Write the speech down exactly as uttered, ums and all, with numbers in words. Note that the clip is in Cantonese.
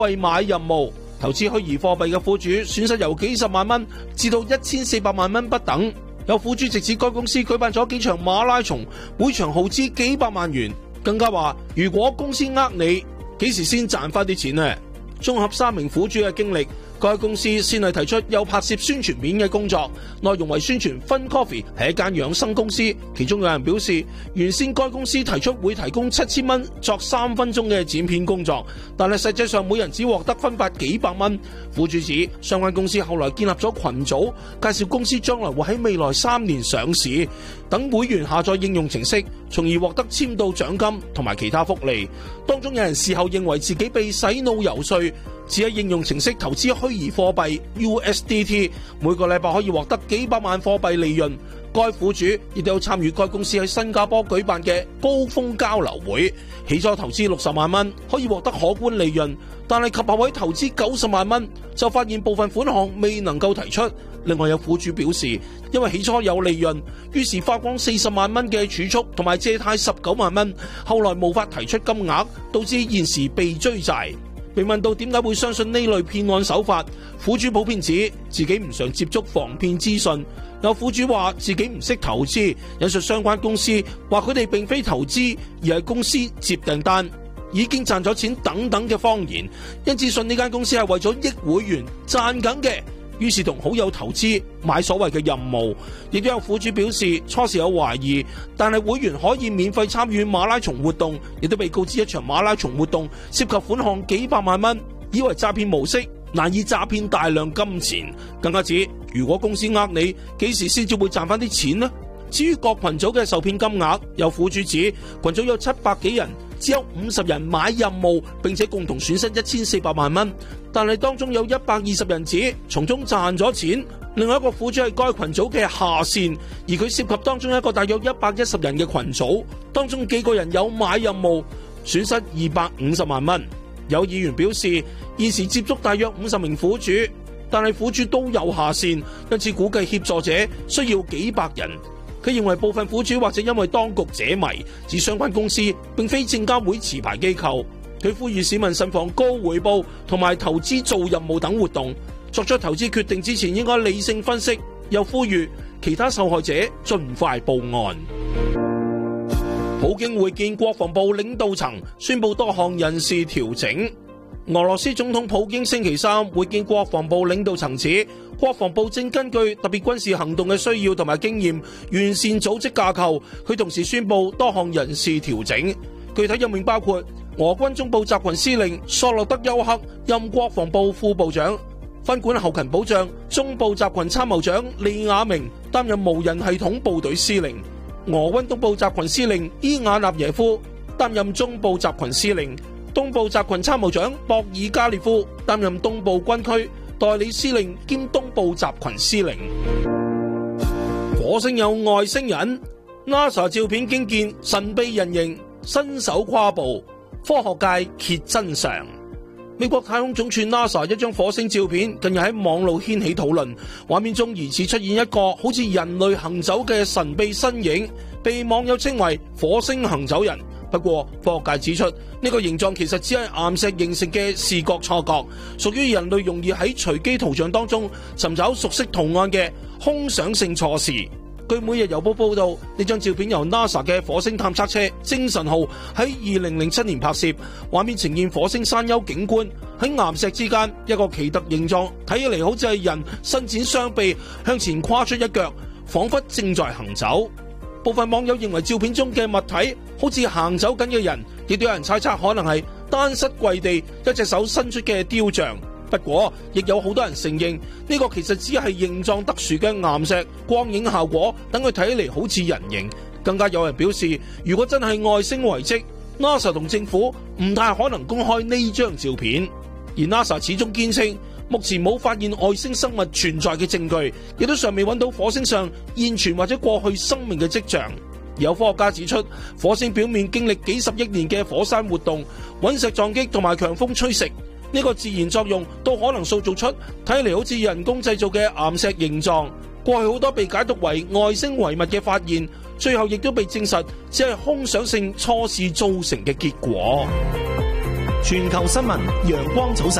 幣買任務，投資虛擬貨幣嘅苦主損失由幾十萬蚊至到一千四百萬蚊不等。有苦主直指該公司舉辦咗幾場馬拉松，每場耗資幾百萬元，更加話如果公司呃你，幾時先賺翻啲錢呢？綜合三名苦主嘅經歷，該公司先係提出有拍攝宣傳片嘅工作，內容為宣傳 Fun Coffee 係一間養生公司。其中有人表示，原先該公司提出會提供七千蚊作三分鐘嘅剪片工作，但係實際上每人只獲得分發幾百蚊。苦主指相關公司後來建立咗群組，介紹公司將來會喺未來三年上市，等會員下載應用程式，從而獲得簽到獎金同埋其他福利。當中有人事後認為自己被洗腦遊說，只喺應用程式投資虛擬貨幣 U S D T， 每個禮拜可以獲得幾百萬貨幣利潤。該苦主亦都有參與該公司喺新加坡舉辦嘅高峰交流會，起初投資六十萬蚊可以獲得可觀利潤，但係及後喺投資九十萬蚊就發現部分款項未能夠提出。另外有苦主表示，因為起初有利潤，於是花光四十萬蚊嘅儲蓄同埋借貸十九萬蚊，後來無法提出金額，導致現時被追債。被問到點解會相信呢類騙案手法，苦主普遍指自己唔想接觸防騙資訊。有苦主話自己唔識投資，引述相關公司話佢哋並非投資，而係公司接訂單，已經賺咗錢等等嘅謊言，因此信呢間公司係為咗益會員賺緊嘅，於是同好友投資買所謂嘅任務。亦都有苦主表示初時有懷疑，但係會員可以免費參與馬拉松活動，亦都被告知一場馬拉松活動涉及款項幾百萬蚊，以為詐騙模式難以詐騙大量金錢，更加指如果公司呃你，幾時先至會賺翻啲錢呢？至於各群組嘅受騙金額，有苦主指群組有七百幾人，只有五十人買任務，並且共同損失一千四百萬蚊，但係當中有一百二十人指從中賺咗錢。另外一個苦主係該群組嘅下線，而佢涉及當中一個大約一百一十人嘅群組，當中幾個人有買任務，損失二百五十萬蚊。有議員表示現時接觸大約五十名苦主，但係苦主都有下線，因此估計協助者需要幾百人。佢認為部分苦主或者因為當局者迷，指相關公司並非證監會持牌機構。佢呼籲市民慎防高回報同埋投資做任務等活動，作出投資決定之前應該理性分析。又呼籲其他受害者盡快報案。普京會見國防部領導層，宣布多項人事調整。俄羅斯總統普京星期三會見國防部領導層指，國防部正根據特別軍事行動嘅需要同埋經驗，完善組織架構。佢同時宣布多項人事調整，具體任命包括俄軍中部集群司令索洛德丘克任國防部副部長，分管後勤保障中部集群參謀長利亞明擔任無人系統部隊司令，俄軍東部集群司令伊瓦納耶夫擔任中部集群司令，東部集群參謀長博爾加列夫擔任東部軍區代理司令兼東部集群司令。火星有外星人 ，NASA 照片驚見神秘人形，伸手跨步，科學界揭真相。美國太空總署 NASA 一張火星照片近日喺網路掀起討論，畫面中疑似出現一個好似人類行走嘅神秘身影，被網友稱為火星行走人。不過科學界指出，呢個形狀其實只係岩石形成嘅視覺錯覺，屬於人類容易喺隨機圖像當中尋找熟悉圖案嘅空想性錯視。據每日郵報報道，呢張照片由 NASA 嘅火星探測車精神號喺二零零七年拍攝，畫面呈現火星山丘景觀，喺岩石之間一個奇特形狀，睇起嚟好似係人伸展雙臂向前跨出一腳，仿佛正在行走。部分網友認為照片中嘅物體好似行走緊嘅人，亦都有人猜測可能係單膝跪地一隻手伸出嘅雕像。不過亦有好多人承認呢個其實只係形狀特殊嘅岩石光影效果，等佢睇起嚟好似人形。更加有人表示，如果真係外星遺跡， NASA 同政府唔太可能公開呢張照片。而 NASA 始終堅稱目前冇發現外星生物存在嘅證據，亦都尚未揾到火星上現存或者過去生命嘅跡象。有科學家指出，火星表面經歷幾十億年嘅火山活動、隕石撞擊同埋強風吹蝕，呢個自然作用都可能塑造出睇嚟好似人工製造嘅岩石形狀。過去好多被解讀為外星遺物嘅發現，最後亦都被證實只係空想性錯視造成嘅結果。 全球新聞陽光早晨。